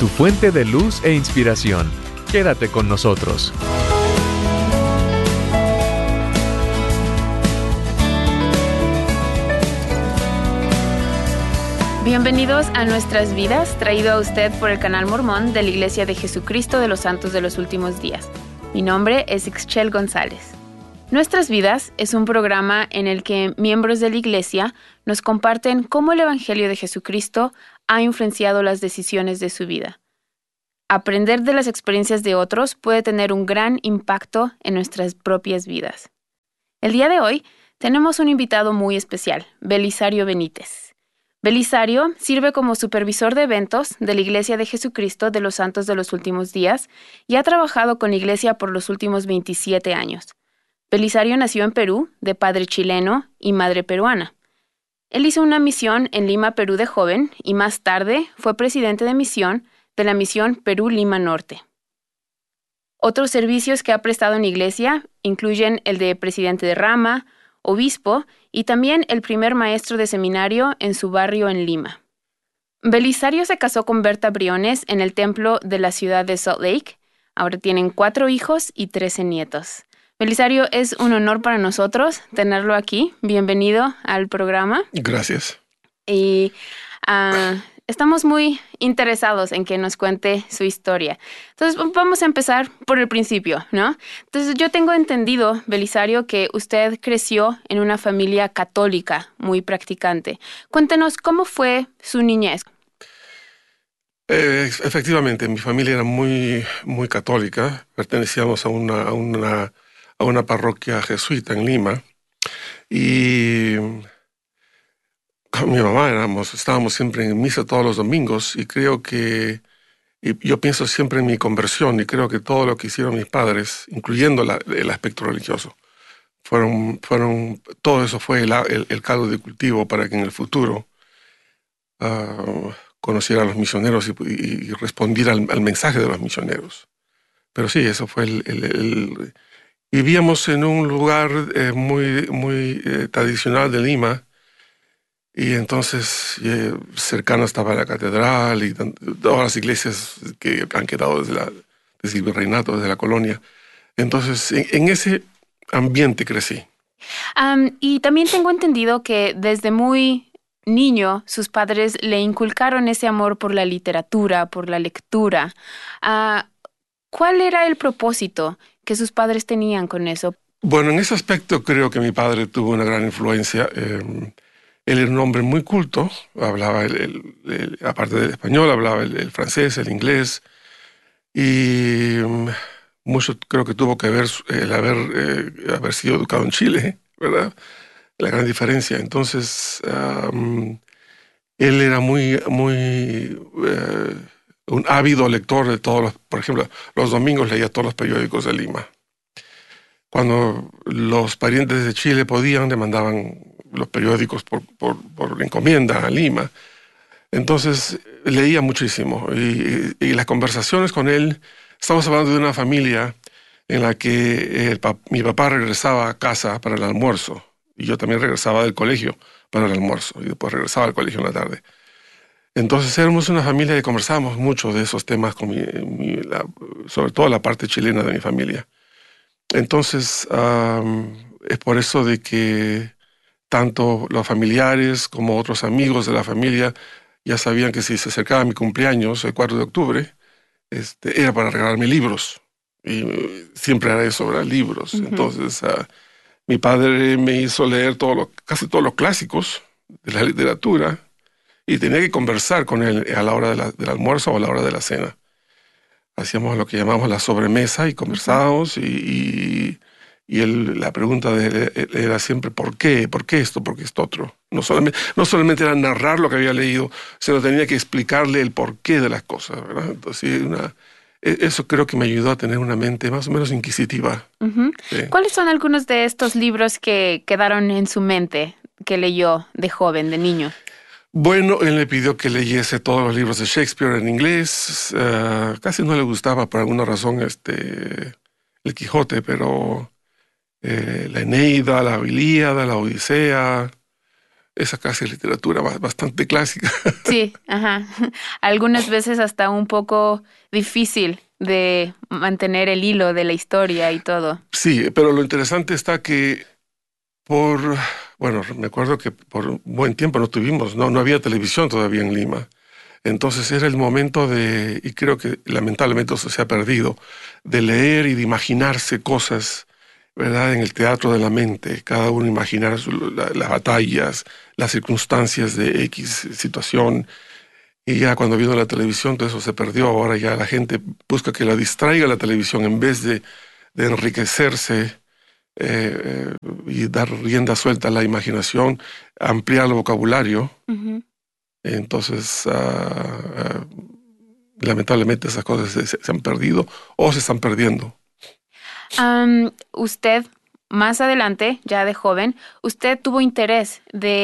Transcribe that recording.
tu fuente de luz e inspiración. Quédate con nosotros. Bienvenidos a Nuestras Vidas, traído a usted por el canal Mormón de la Iglesia de Jesucristo de los Santos de los Últimos Días. Mi nombre es Ixchel González. Nuestras Vidas es un programa en el que miembros de la Iglesia nos comparten cómo el Evangelio de Jesucristo ha influenciado las decisiones de su vida. Aprender de las experiencias de otros puede tener un gran impacto en nuestras propias vidas. El día de hoy tenemos un invitado muy especial, Belisario Benítez. Belisario sirve como supervisor de eventos de la Iglesia de Jesucristo de los Santos de los Últimos Días y ha trabajado con la Iglesia por los últimos 27 años. Belisario nació en Perú, de padre chileno y madre peruana. Él hizo una misión en Lima, Perú de joven y más tarde fue presidente de misión de la misión Perú-Lima Norte. Otros servicios que ha prestado en la Iglesia incluyen el de presidente de rama, obispo y también el primer maestro de seminario en su barrio en Lima. Belisario se casó con Berta Briones en el templo de la ciudad de Salt Lake. Ahora tienen 4 hijos y 13 nietos. Belisario, es un honor para nosotros tenerlo aquí. Bienvenido al programa. Gracias. Y estamos muy interesados en que nos cuente su historia. Entonces, vamos a empezar por el principio, ¿no? Entonces, yo tengo entendido, Belisario, que usted creció en una familia católica muy practicante. Cuéntenos, ¿cómo fue su niñez? Efectivamente, mi familia era muy, muy católica. Pertenecíamos a una parroquia jesuita en Lima. Y con mi mamá estábamos siempre en misa todos los domingos y yo pienso siempre en mi conversión y creo que todo lo que hicieron mis padres, incluyendo el aspecto religioso, todo eso fue el caldo de cultivo para que en el futuro conociera a los misioneros y respondiera al mensaje de los misioneros. Pero sí, eso fue Vivíamos en un lugar muy, muy tradicional de Lima. Y entonces cercano estaba la catedral y todas las iglesias que han quedado desde el virreinato, desde la colonia. Entonces en ese ambiente crecí. Y también tengo entendido que desde muy niño sus padres le inculcaron ese amor por la literatura, por la lectura. ¿Cuál era el propósito que sus padres tenían con eso? Bueno, en ese aspecto creo que mi padre tuvo una gran influencia. Él era un hombre muy culto, hablaba aparte del español, hablaba el francés, el inglés, y mucho creo que tuvo que ver el haber sido educado en Chile, ¿verdad? La gran diferencia. Entonces, él era muy, muy un ávido lector de por ejemplo, los domingos leía todos los periódicos de Lima. Cuando los parientes de Chile podían, le mandaban los periódicos por encomienda a Lima. Entonces leía muchísimo y las conversaciones con él, estamos hablando de una familia en la que mi papá regresaba a casa para el almuerzo y yo también regresaba del colegio para el almuerzo y después regresaba al colegio en la tarde. Entonces éramos una familia que conversábamos mucho de esos temas con sobre todo la parte chilena de mi familia. Entonces es por eso de que tanto los familiares como otros amigos de la familia ya sabían que si se acercaba mi cumpleaños, el 4 de octubre, era para regalarme libros. Y siempre era eso, ¿verdad? Libros. Uh-huh. Entonces, mi padre me hizo leer casi todos los clásicos de la literatura y tenía que conversar con él a la hora del almuerzo o a la hora de la cena. Hacíamos lo que llamamos la sobremesa y conversábamos. Uh-huh. Y la pregunta de él era siempre ¿por qué? ¿Por qué esto? ¿Por qué esto otro? No solamente era narrar lo que había leído, sino tenía que explicarle el porqué de las cosas, ¿verdad? Entonces, eso creo que me ayudó a tener una mente más o menos inquisitiva. Uh-huh. Sí. ¿Cuáles son algunos de estos libros que quedaron en su mente, que leyó de joven, de niño? Bueno, él me pidió que leyese todos los libros de Shakespeare en inglés. Casi no le gustaba por alguna razón el Quijote, pero la Eneida, la Ilíada, la Odisea, esa clase de literatura bastante clásica. Sí, ajá. Algunas veces hasta un poco difícil de mantener el hilo de la historia y todo. Sí, pero lo interesante está que por, bueno, me acuerdo que por un buen tiempo no había televisión todavía en Lima. Entonces era el momento de, y creo que lamentablemente eso se ha perdido, de leer y de imaginarse cosas, ¿verdad? En el teatro de la mente, cada uno imaginar las batallas, las circunstancias de X situación. Y ya cuando vino la televisión, todo eso se perdió. Ahora ya la gente busca que la distraiga la televisión en vez de enriquecerse y dar rienda suelta a la imaginación, ampliar el vocabulario. Ujú. Entonces, lamentablemente esas cosas se han perdido o se están perdiendo. Usted, más adelante, ya de joven, usted tuvo interés de